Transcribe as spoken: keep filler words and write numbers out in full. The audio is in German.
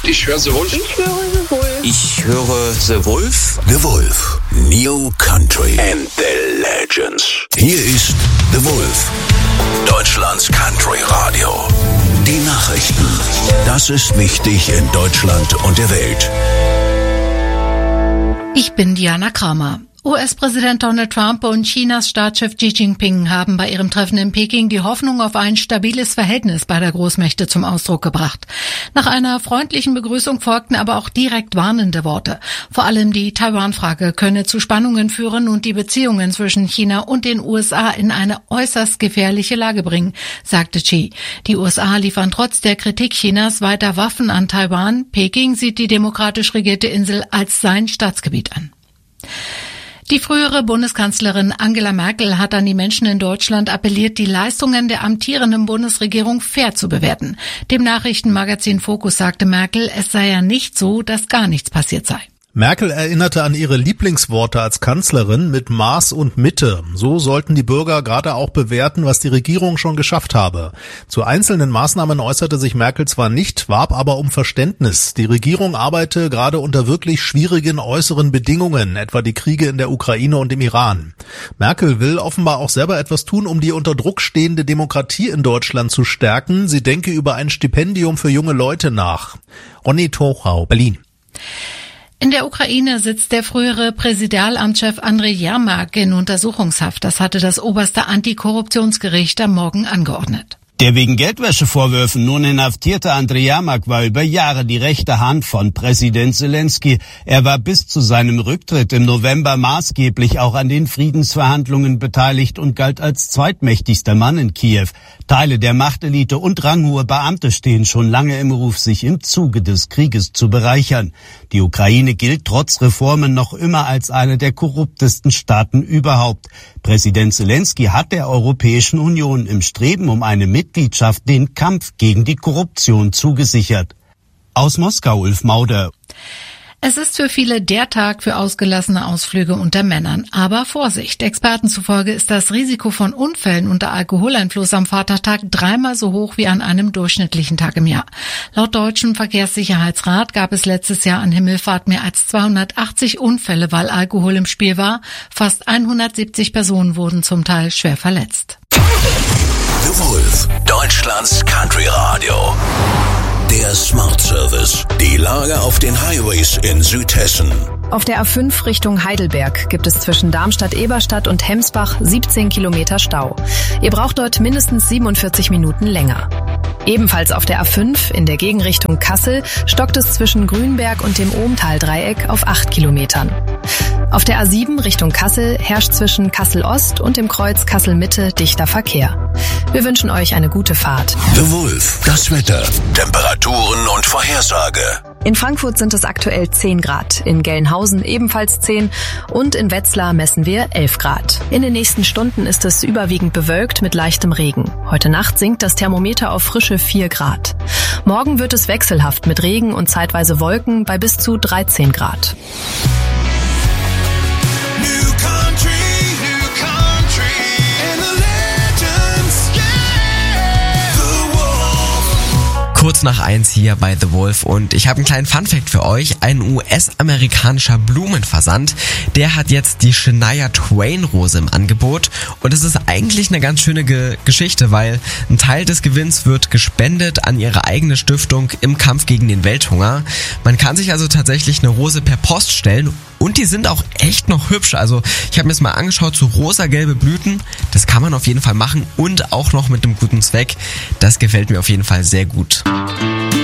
Ich höre The Wolf. Ich höre The Wolf. Ich höre The Wolf. The Wolf. New Country and the Legends. Hier ist The Wolf. Deutschlands Country Radio. Die Nachrichten. Das ist wichtig in Deutschland und der Welt. Ich bin Diana Kramer. U S-Präsident Donald Trump und Chinas Staatschef Xi Jinping haben bei ihrem Treffen in Peking die Hoffnung auf ein stabiles Verhältnis beider Großmächte zum Ausdruck gebracht. Nach einer freundlichen Begrüßung folgten aber auch direkt warnende Worte. Vor allem die Taiwan-Frage könne zu Spannungen führen und die Beziehungen zwischen China und den U S A in eine äußerst gefährliche Lage bringen, sagte Xi. Die U S A liefern trotz der Kritik Chinas weiter Waffen an Taiwan. Peking sieht die demokratisch regierte Insel als sein Staatsgebiet an. Die frühere Bundeskanzlerin Angela Merkel hat an die Menschen in Deutschland appelliert, die Leistungen der amtierenden Bundesregierung fair zu bewerten. Dem Nachrichtenmagazin Focus sagte Merkel, es sei ja nicht so, dass gar nichts passiert sei. Merkel erinnerte an ihre Lieblingsworte als Kanzlerin mit Maß und Mitte. So sollten die Bürger gerade auch bewerten, was die Regierung schon geschafft habe. Zu einzelnen Maßnahmen äußerte sich Merkel zwar nicht, warb aber um Verständnis. Die Regierung arbeite gerade unter wirklich schwierigen äußeren Bedingungen, etwa die Kriege in der Ukraine und im Iran. Merkel will offenbar auch selber etwas tun, um die unter Druck stehende Demokratie in Deutschland zu stärken. Sie denke über ein Stipendium für junge Leute nach. Ronny Tochau, Berlin. In der Ukraine sitzt der frühere Präsidialamtschef Andrei Jermak in Untersuchungshaft. Das hatte das oberste Antikorruptionsgericht am Morgen angeordnet. Der wegen Geldwäschevorwürfen nun inhaftierte Andrei Jermak war über Jahre die rechte Hand von Präsident Zelensky. Er war bis zu seinem Rücktritt im November maßgeblich auch an den Friedensverhandlungen beteiligt und galt als zweitmächtigster Mann in Kiew. Teile der Machtelite und ranghohe Beamte stehen schon lange im Ruf, sich im Zuge des Krieges zu bereichern. Die Ukraine gilt trotz Reformen noch immer als eine der korruptesten Staaten überhaupt. Präsident Zelensky hat der Europäischen Union im Streben um eine Mitgliedschaft den Kampf gegen die Korruption zugesichert. Aus Moskau, Ulf Mauder. Es ist für viele der Tag für ausgelassene Ausflüge unter Männern. Aber Vorsicht, Experten zufolge ist das Risiko von Unfällen unter Alkoholeinfluss am Vatertag dreimal so hoch wie an einem durchschnittlichen Tag im Jahr. Laut Deutschem Verkehrssicherheitsrat gab es letztes Jahr an Himmelfahrt mehr als zweihundertachtzig Unfälle, weil Alkohol im Spiel war. Fast hundertsiebzig Personen wurden zum Teil schwer verletzt. The Wolf, Deutschlands Country Radio. Der Smart Service. Die Lage auf den Highways in Südhessen. Auf der A fünf Richtung Heidelberg gibt es zwischen Darmstadt-Eberstadt und Hemsbach siebzehn Kilometer Stau. Ihr braucht dort mindestens siebenundvierzig Minuten länger. Ebenfalls auf der A fünf in der Gegenrichtung Kassel stockt es zwischen Grünberg und dem Ohmtal-Dreieck auf acht Kilometern. Auf der A sieben Richtung Kassel herrscht zwischen Kassel-Ost und dem Kreuz Kassel-Mitte dichter Verkehr. Wir wünschen euch eine gute Fahrt. The Wolf, das Wetter, Temperaturen und Vorhersage. In Frankfurt sind es aktuell zehn Grad, in Gelnhausen ebenfalls zehn und in Wetzlar messen wir elf Grad. In den nächsten Stunden ist es überwiegend bewölkt mit leichtem Regen. Heute Nacht sinkt das Thermometer auf frische vier Grad. Morgen wird es wechselhaft mit Regen und zeitweise Wolken bei bis zu dreizehn Grad. Kurz nach eins hier bei The Wolf und ich habe einen kleinen Funfact für euch. Ein U S-amerikanischer Blumenversand, der hat jetzt die Shania Twain Rose im Angebot und es ist eigentlich eine ganz schöne Ge- Geschichte, weil ein Teil des Gewinns wird gespendet an ihre eigene Stiftung im Kampf gegen den Welthunger. Man kann sich also tatsächlich eine Rose per Post stellen und die sind auch echt noch hübsch. Also ich habe mir das mal angeschaut, so rosa-gelbe Blüten, das kann man auf jeden Fall machen und auch noch mit einem guten Zweck. Das gefällt mir auf jeden Fall sehr gut.